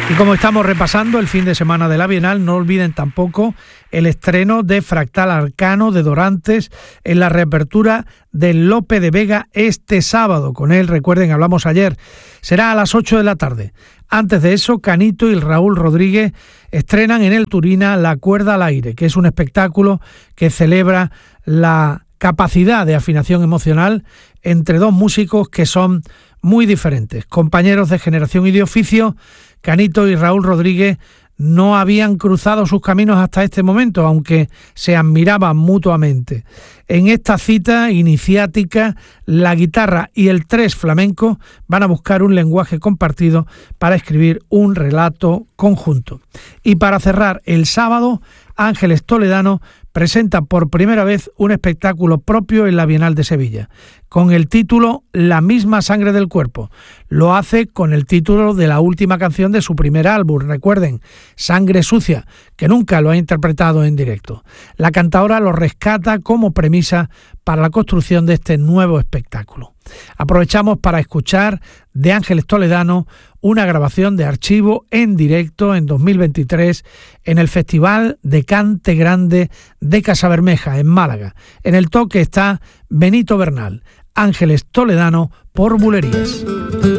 Y como estamos repasando el fin de semana de la Bienal, no olviden tampoco el estreno de Fractal Arcano de Dorantes en la reapertura del Lope de Vega este sábado. Con él, recuerden, hablamos ayer, será a las 8 de la tarde. Antes de eso, Canito y Raúl Rodríguez estrenan en el Turina La Cuerda al Aire, que es un espectáculo que celebra la capacidad de afinación emocional entre dos músicos que son muy diferentes, compañeros de generación y de oficio. Canito y Raúl Rodríguez no habían cruzado sus caminos hasta este momento, aunque se admiraban mutuamente. En esta cita iniciática, la guitarra y el tres flamenco van a buscar un lenguaje compartido para escribir un relato conjunto. Y para cerrar el sábado, Ángeles Toledano presenta por primera vez un espectáculo propio en la Bienal de Sevilla, con el título La misma sangre del cuerpo. Lo hace con el título de la última canción de su primer álbum, recuerden, Sangre Sucia, que nunca lo ha interpretado en directo. La cantaora lo rescata como premisa para la construcción de este nuevo espectáculo. Aprovechamos para escuchar de Ángeles Toledano una grabación de archivo en directo en 2023 en el Festival de Cante Grande de Casabermeja, en Málaga. En el toque está Benito Bernal, Ángeles Toledano por Bulerías.